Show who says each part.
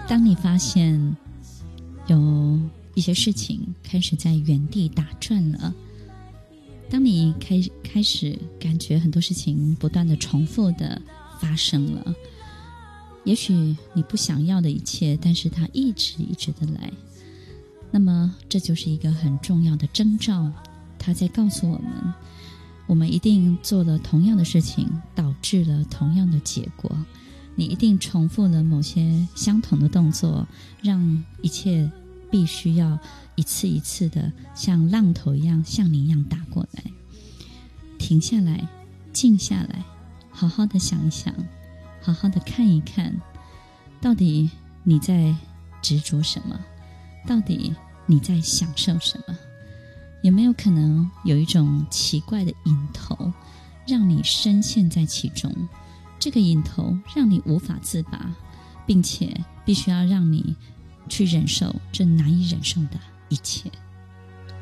Speaker 1: 当你发现有一些事情开始在原地打转了，当你开始感觉很多事情不断的重复的发生了，也许你不想要的一切，但是它一直的来，那么这就是一个很重要的征兆，它在告诉我们一定做了同样的事情，导致了同样的结果，你一定重复了某些相同的动作，让一切必须要一次一次的像浪头一样像你一样打过来。停下来，静下来，好好的想一想，好好的看一看，到底你在执着什么，到底你在享受什么，有没有可能有一种奇怪的瘾头让你深陷在其中，这个瘾头让你无法自拔，并且必须要让你去忍受这难以忍受的一切。